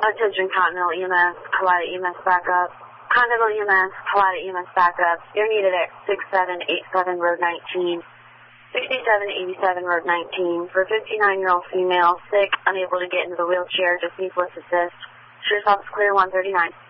Attention Continental EMS, Helida EMS backup. Continental EMS, Helida EMS backup. You're needed at 6787 Road 19. 6787 Road 19 for a 59-year-old female, sick, unable to get into the wheelchair, just needs lift assist. Sure yourself is clear 139.